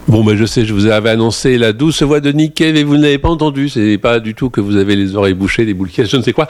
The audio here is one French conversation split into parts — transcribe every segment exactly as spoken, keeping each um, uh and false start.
Bon, ben je sais, je vous avais annoncé la douce voix de Nick Cave et vous ne l'avez pas entendu. C'est pas du tout que vous avez les oreilles bouchées, les boules qui je ne sais quoi.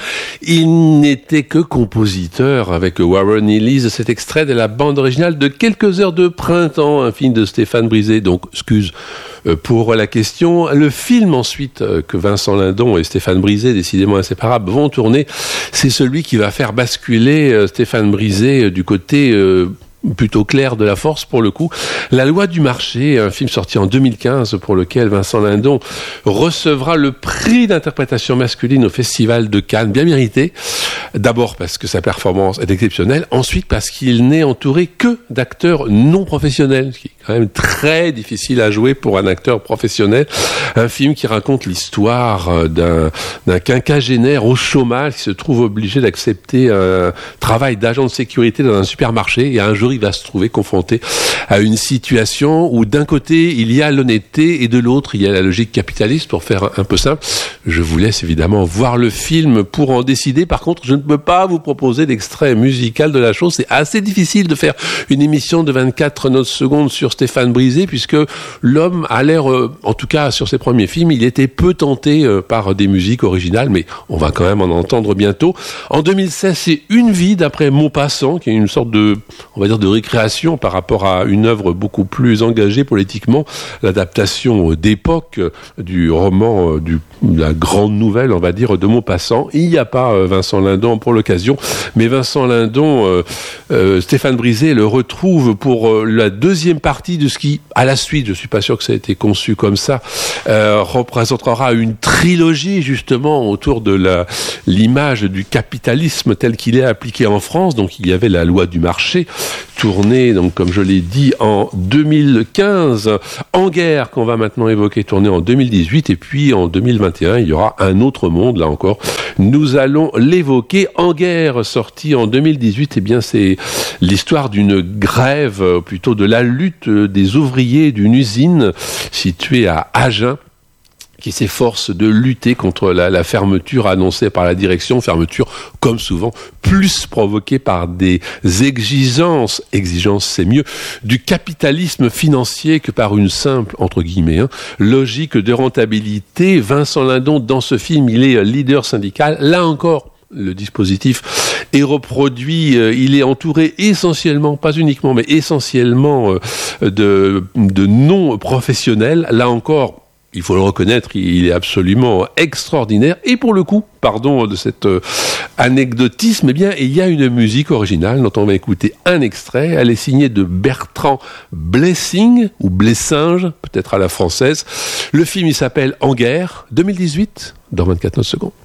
Il n'était que compositeur avec Warren Ellis. Cet extrait de la bande originale de Quelques heures de printemps, un film de Stéphane Brisé. Donc, excuse pour la question. Le film ensuite que Vincent Lindon et Stéphane Brisé, décidément inséparables, vont tourner, c'est celui qui va faire basculer Stéphane Brisé du côté euh, plutôt clair de la force pour le coup. La loi du marché, un film sorti en deux mille quinze pour lequel Vincent Lindon recevra le prix d'interprétation masculine au Festival de Cannes, bien mérité. D'abord parce que sa performance est exceptionnelle, ensuite parce qu'il n'est entouré que d'acteurs non professionnels, ce qui est quand même très difficile à jouer pour un acteur professionnel. Un film qui raconte l'histoire d'un, d'un quinquagénaire au chômage qui se trouve obligé d'accepter un travail d'agent de sécurité dans un supermarché, et un jour il va se trouver confronté à une situation où d'un côté il y a l'honnêteté et de l'autre il y a la logique capitaliste. Pour faire un peu simple, je vous laisse évidemment voir le film pour en décider. Par contre, je ne peux pas vous proposer d'extrait musical de la chose. C'est assez difficile de faire une émission de vingt-quatre notes secondes sur Stéphane Brisé, puisque l'homme a l'air, euh, en tout cas sur ses premiers films, il était peu tenté euh, par des musiques originales, mais on va quand même en entendre bientôt. En deux mille seize, c'est Une vie d'après Maupassant, qui est une sorte de, on va dire, de récréation par rapport à une œuvre beaucoup plus engagée politiquement, l'adaptation d'époque du roman, du, de la grande nouvelle, on va dire, de Maupassant. Il n'y a pas euh, Vincent Lindon pour l'occasion, mais Vincent Lindon, euh, euh, Stéphane Brisé le retrouve pour euh, la deuxième partie de ce qui, à la suite, je suis pas sûr que ça a été conçu comme ça, euh, représentera une trilogie justement autour de la, l'image du capitalisme tel qu'il est appliqué en France. Donc il y avait la loi du marché, tournée, donc comme je l'ai dit, en deux mille quinze, En guerre, qu'on va maintenant évoquer, tournée en deux mille dix-huit, et puis en deux mille vingt et un, il y aura Un autre monde, là encore, nous allons l'évoquer. En guerre, sorti en deux mille dix-huit, eh bien c'est l'histoire d'une grève, plutôt de la lutte des ouvriers d'une usine située à Agen, qui s'efforce de lutter contre la, la fermeture annoncée par la direction, fermeture, comme souvent, plus provoquée par des exigences, exigences c'est mieux, du capitalisme financier que par une simple, entre guillemets, hein, logique de rentabilité. Vincent Lindon, dans ce film, il est leader syndical. Là encore, le dispositif est reproduit, euh, il est entouré essentiellement, pas uniquement, mais essentiellement euh, de, de non-professionnels. Là encore, il faut le reconnaître, il est absolument extraordinaire. Et pour le coup, pardon de cet euh, anecdotisme, eh bien, il y a une musique originale dont on va écouter un extrait. Elle est signée de Bertrand Blessing, ou Blessinge, peut-être à la française. Le film, il s'appelle En guerre, deux mille dix-huit, dans vingt-quatre secondes.